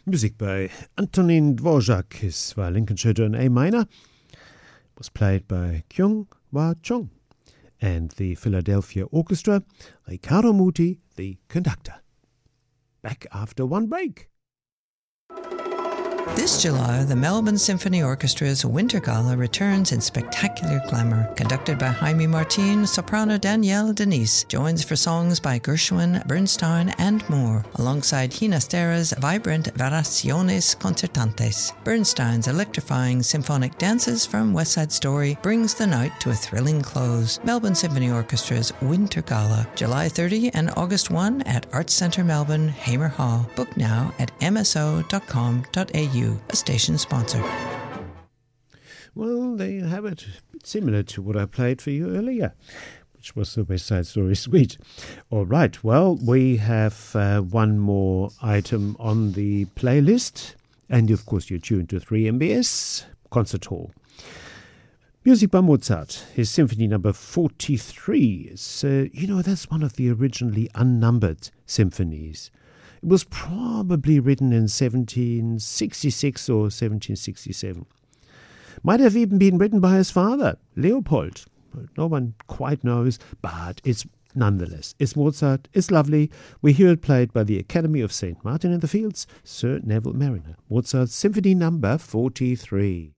Music by Antonin Dvorak. Es war Lincolnshire in A minor. It was played by Kyung Hwa Chung and the Philadelphia Orchestra. Riccardo Muti, the conductor. Back after one break. This July, the Melbourne Symphony Orchestra's Winter Gala returns in spectacular glamour. Conducted by Jaime Martin, soprano Danielle Denise joins for songs by Gershwin, Bernstein, and more, alongside Ginastera's vibrant Variaciones Concertantes. Bernstein's electrifying symphonic dances from West Side Story brings the night to a thrilling close. Melbourne Symphony Orchestra's Winter Gala, July 30 and August 1 at Arts Centre Melbourne, Hamer Hall. Book now at mso.com.au. A station sponsor. Well, there you have it. Similar to what I played for you earlier, which was the West Side Story Suite. All right, well, we have one more item on the playlist. And, of course, you're tuned to 3MBS Concert Hall. Music by Mozart, his Symphony number 43. So, that's one of the originally unnumbered symphonies. It was probably written in 1766 or 1767. Might have even been written by his father, Leopold. No one quite knows, but it's nonetheless. It's Mozart, it's lovely. We hear it played by the Academy of St. Martin in the Fields, Sir Neville Marriner. Mozart's Symphony number 43.